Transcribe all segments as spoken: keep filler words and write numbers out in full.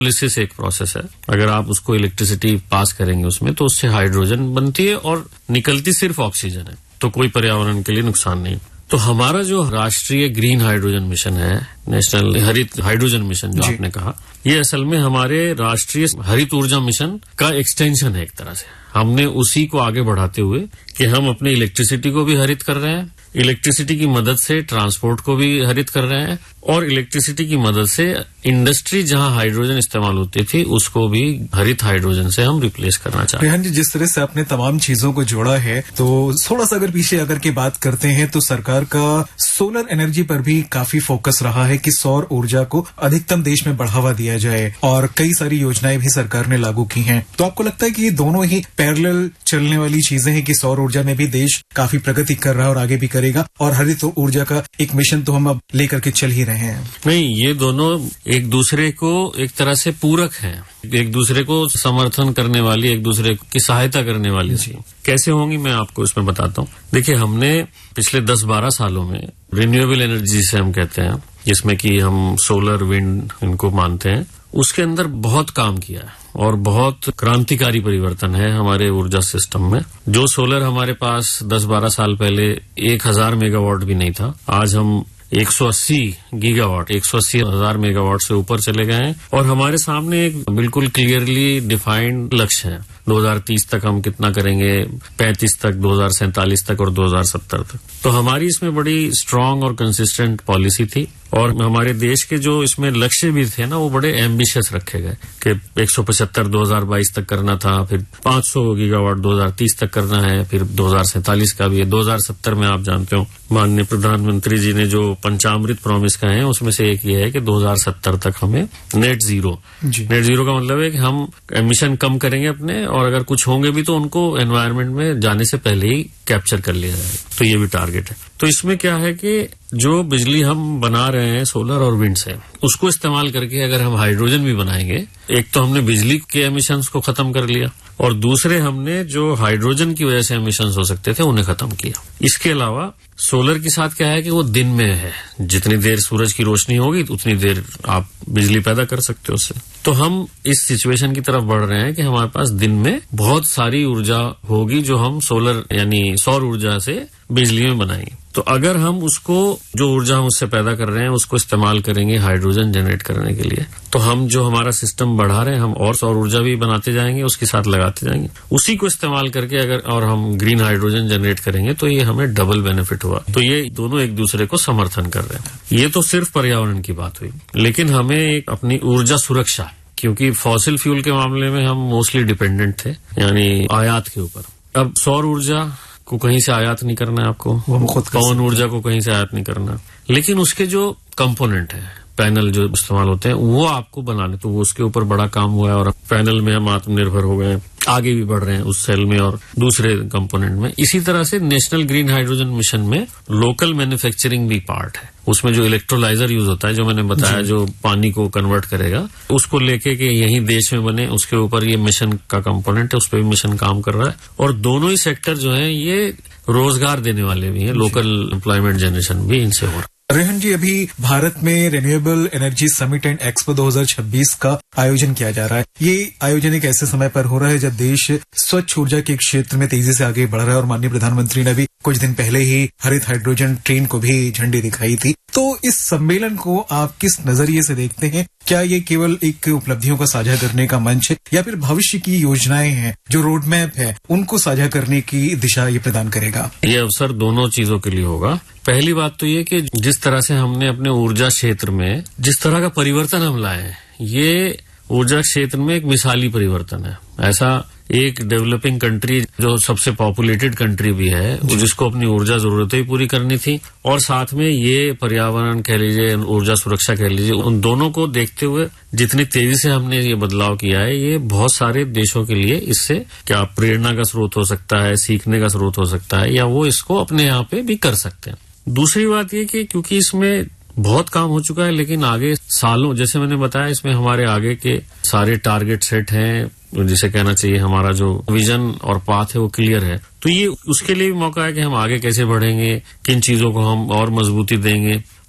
Electrolysis एक process है। अगर आप उसको इलेक्ट्रिसिटी पास करेंगे उसमें, तो उससे हाइड्रोजन बनती है और निकलती सिर्फ ऑक्सीजन है, तो कोई पर्यावरण के लिए नुकसान नहीं। तो हमारा जो राष्ट्रीय ग्रीन हाइड्रोजन मिशन है, नेशनल हरित हाइड्रोजन मिशन जो आपने कहा, ये असल में हमारे राष्ट्रीय हरित ऊर्जा मिशन का एक्सटेंशन है एक तरह से। हमने उसी को आगे बढ़ाते हुए कि हम अपनी इलेक्ट्रिसिटी को भी हरित कर रहे हैं, इलेक्ट्रिसिटी की मदद से ट्रांसपोर्ट को भी हरित कर रहे हैं, और इलेक्ट्रिसिटी की मदद से इंडस्ट्री जहां हाइड्रोजन इस्तेमाल होती थी उसको भी हरित हाइड्रोजन से हम रिप्लेस करना चाहते हैं। रेहान जी, जिस तरह से आपने तमाम चीजों को जोड़ा है, तो थोड़ा सा अगर पीछे अगर की बात करते हैं तो सरकार का सोलर एनर्जी पर भी काफी फोकस रहा है कि सौर ऊर्जा को अधिकतम देश में बढ़ावा दिया जाए, और कई सारी योजनाएं भी सरकार ने लागू की हैं। तो आपको लगता है कि ये दोनों ही पैरेलल चलने वाली चीजें हैं कि सौर ऊर्जा में भी देश काफी प्रगति कर रहा है और आगे भी करेगा, और हरित ऊर्जा का एक मिशन तो हम अब लेकर के चल ही रहे हैं? नहीं, ये दोनों एक दूसरे को एक तरह से पूरक हैं, एक दूसरे को समर्थन करने वाली, एक दूसरे की सहायता करने वाली थी। कैसे होंगी मैं आपको इसमें बताता हूँ। देखिए, हमने पिछले दस बारह सालों में रिन्यूएबल एनर्जी जिसे हम कहते हैं, जिसमें कि हम सोलर, विंड इनको मानते हैं, उसके अंदर बहुत काम किया है और बहुत क्रांतिकारी परिवर्तन है हमारे ऊर्जा सिस्टम में। जो सोलर हमारे पास दस बारह साल पहले एक हजार मेगावाट भी नहीं था, आज हम एक सौ अस्सी गीगावाट, एक सौ अस्सी हजार मेगावाट से ऊपर चले गए हैं, और हमारे सामने एक बिल्कुल क्लियरली डिफाइंड लक्ष्य है। दो हज़ार तीस तक हम कितना करेंगे, पैंतीस तक, दो हज़ार सैंतालीस तक और दो हज़ार सत्तर तक। तो हमारी इसमें बड़ी स्ट्रांग और कंसिस्टेंट पॉलिसी थी, और हमारे देश के जो इसमें लक्ष्य भी थे ना, वो बड़े एम्बिशियस रखे गए कि एक सौ पचहत्तर दो हज़ार बाईस तक करना था, फिर पाँच सौ गीगावाट दो हज़ार तीस तक करना है, फिर दो हज़ार सैंतालीस का भी है। दो हज़ार सत्तर में आप जानते हो माननीय प्रधानमंत्री जी ने जो पंचामृत प्रॉमिस कहे हैं, उसमें से एक ये है कि दो हज़ार सत्तर तक हमें नेट जीरो। नेट जीरो का मतलब है कि हम एमिशन कम करेंगे अपने, और अगर कुछ होंगे भी तो उनको एनवायरमेंट में जाने से पहले ही कैप्चर कर लिया जाए। तो ये भी टारगेट है। तो इसमें क्या है कि जो बिजली हम बना रहे हैं सोलर और विंड से, उसको इस्तेमाल करके अगर हम हाइड्रोजन भी बनाएंगे, एक तो हमने बिजली के एमिशंस को खत्म कर लिया, और दूसरे हमने जो हाइड्रोजन की वजह से एमिशंस हो सकते थे उन्हें खत्म किया। इसके अलावा सोलर के साथ क्या है कि वो दिन में है, जितनी देर सूरज की रोशनी होगी उतनी देर आप बिजली पैदा कर सकते हो उससे। तो हम इस सिचुएशन की तरफ बढ़ रहे हैं कि हमारे पास दिन में बहुत सारी ऊर्जा होगी जो हम सोलर यानी सौर ऊर्जा से बिजली में बनाएंगे। तो अगर हम उसको, जो ऊर्जा हम उससे पैदा कर रहे हैं, उसको इस्तेमाल करेंगे हाइड्रोजन जनरेट करने के लिए, तो हम जो हमारा सिस्टम बढ़ा रहे हैं, हम और सौर ऊर्जा भी बनाते जाएंगे, उसके साथ लगाते जाएंगे। उसी को इस्तेमाल करके अगर और हम ग्रीन हाइड्रोजन जनरेट करेंगे तो ये हमें डबल बेनिफिट हुआ। तो ये दोनों एक दूसरे को समर्थन कर रहे हैं। ये तो सिर्फ पर्यावरण की बात हुई, लेकिन हमें एक अपनी ऊर्जा सुरक्षा, क्योंकि फॉसिल फ्यूल के मामले में हम मोस्टली डिपेंडेंट थे, यानी आयात के ऊपर। अब सौर ऊर्जा को कहीं से आयात नहीं करना है आपको, पवन ऊर्जा को कहीं से आयात नहीं करना, लेकिन उसके जो कंपोनेंट है, पैनल जो इस्तेमाल होते हैं, वो आपको बनाने, तो वो उसके ऊपर बड़ा काम हुआ है, और पैनल में हम आत्मनिर्भर हो गए, आगे भी बढ़ रहे हैं उस सेल में और दूसरे कंपोनेंट में। इसी तरह से नेशनल ग्रीन हाइड्रोजन मिशन में लोकल मैन्युफैक्चरिंग भी पार्ट है। उसमें जो इलेक्ट्रोलाइजर यूज होता है, जो मैंने बताया, जो पानी को कन्वर्ट करेगा, उसको लेके के यहीं देश में बने, उसके ऊपर ये मिशन का कंपोनेंट है, उस पर भी मिशन काम कर रहा है। और दोनों ही सेक्टर जो है ये रोजगार देने वाले भी हैं, लोकल एम्प्लॉयमेंट जनरेशन भी इनसे हो रहा है। रेहान जी, अभी भारत में renewable energy summit and expo दो हज़ार छब्बीस का आयोजन किया जा रहा है। ये आयोजन एक ऐसे समय पर हो रहा है जब देश स्वच्छ ऊर्जा के क्षेत्र में तेजी से आगे बढ़ रहा है, और माननीय प्रधानमंत्री ने भी कुछ दिन पहले ही हरित हाइड्रोजन ट्रेन को भी झंडी दिखाई थी। तो इस सम्मेलन को आप किस नजरिए से देखते हैं? क्या ये केवल एक उपलब्धियों का साझा करने का मंच है, या फिर भविष्य की योजनाएं हैं, जो रोड मैप है, उनको साझा करने की दिशा ये प्रदान करेगा? ये अवसर दोनों चीजों के लिए होगा। पहली बात तो ये कि जिस तरह से हमने अपने ऊर्जा क्षेत्र में जिस तरह का परिवर्तन हम लाए हैं, ये ऊर्जा क्षेत्र में एक मिसाली परिवर्तन है। ऐसा एक डेवलपिंग कंट्री जो सबसे पॉपुलेटेड कंट्री भी है, जिसको अपनी ऊर्जा जरूरतें ही पूरी करनी थी, और साथ में ये पर्यावरण कह लीजिए, ऊर्जा सुरक्षा कह लीजिए, उन दोनों को देखते हुए जितनी तेजी से हमने ये बदलाव किया है, ये बहुत सारे देशों के लिए इससे क्या प्रेरणा का स्रोत हो सकता है, सीखने का स्रोत हो सकता है, या वो इसको अपने यहाँ पे भी कर सकते हैं। दूसरी बात ये कि क्योंकि इसमें बहुत काम हो चुका है, लेकिन आगे सालों, जैसे मैंने बताया, इसमें हमारे आगे के सारे टारगेट सेट हैं, जिसे कहना चाहिए हमारा जो विजन और पाथ है वो क्लियर है। तो ये उसके लिए भी मौका है कि हम आगे कैसे बढ़ेंगे, किन चीजों को हम और मजबूती देंगे, और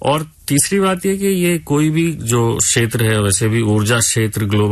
तीसरी बात यह कि ये कोई भी जो क्षेत्र है, वैसे भी ऊर्जा क्षेत्र ग्लोबल